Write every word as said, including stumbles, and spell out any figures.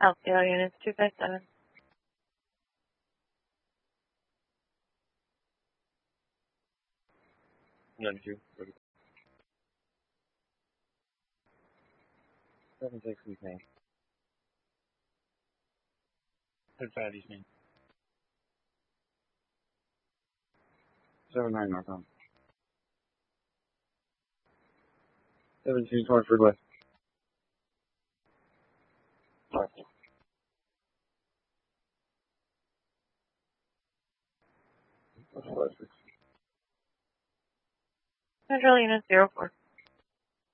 L C L units two five seven. None two. Seven six East Main. Seven five East Main. Seven nine Northbound. Seventeen Torchford West. Five four. Five six. Central unit zero four.